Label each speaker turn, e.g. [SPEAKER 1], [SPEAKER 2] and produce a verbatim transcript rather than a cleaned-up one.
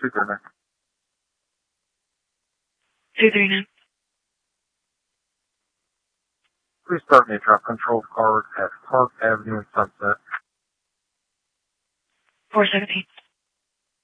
[SPEAKER 1] two three nine.
[SPEAKER 2] two three nine.
[SPEAKER 1] Please start me a traffic control card at Park Avenue and Sunset.
[SPEAKER 2] four seventeen.